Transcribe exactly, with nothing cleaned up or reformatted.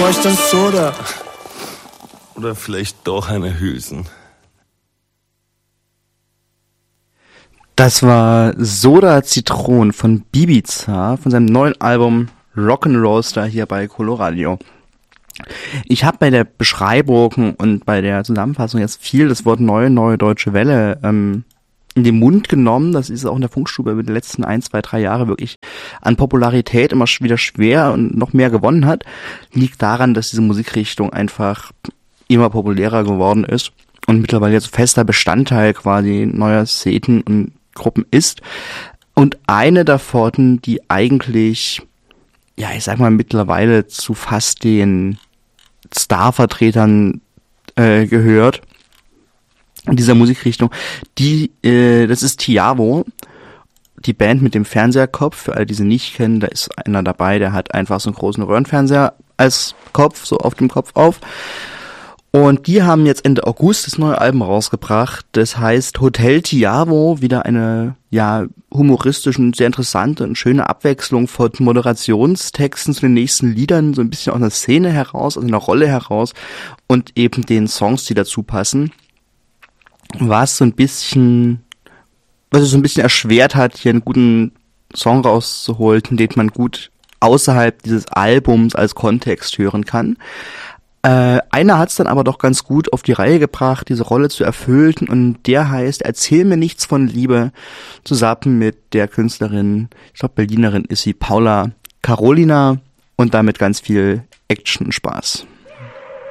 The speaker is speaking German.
bräuchte ein Soda. Oder vielleicht doch eine Hülsen. Das war Soda Zitron von Bibiza von seinem neuen Album Rock'n'Roaster hier bei Coloradio. Ich habe bei der Beschreibung und bei der Zusammenfassung jetzt viel das Wort neue, neue deutsche Welle ähm, in den Mund genommen. Das ist auch in der Funkstube über die letzten ein, zwei, drei Jahre wirklich an Popularität immer wieder schwer und noch mehr gewonnen hat. Liegt daran, dass diese Musikrichtung einfach immer populärer geworden ist und mittlerweile jetzt fester Bestandteil quasi neuer Szenen und Gruppen ist. Und eine davon, die eigentlich, ja, ich sag mal, mittlerweile zu fast den Starvertretern äh, gehört in dieser Musikrichtung, die, äh, das ist Tiavo, die Band mit dem Fernseherkopf. Für alle, die sie nicht kennen, da ist einer dabei, der hat einfach so einen großen Röhrenfernseher als Kopf, so auf dem Kopf auf. Und die haben jetzt Ende August das neue Album rausgebracht. Das heißt Hotel Tiavo, wieder eine, ja, humoristisch und sehr interessante und schöne Abwechslung von Moderationstexten zu den nächsten Liedern, so ein bisschen aus einer Szene heraus, aus einer Rolle heraus und eben den Songs, die dazu passen. Was so ein bisschen, was es so ein bisschen erschwert hat, hier einen guten Song rauszuholen, den man gut außerhalb dieses Albums als Kontext hören kann. Äh, einer hat's dann aber doch ganz gut auf die Reihe gebracht, diese Rolle zu erfüllen, und der heißt Erzähl mir nichts von Liebe, zusammen mit der Künstlerin, ich glaube Berlinerin ist sie, Paula Carolina, und damit ganz viel Action und Spaß.